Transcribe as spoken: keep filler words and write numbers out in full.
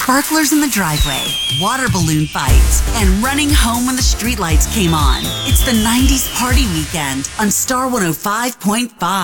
sparklers in the driveway, water balloon fights, and running home when the streetlights came on. It's the nineties party weekend on Star one oh five point five.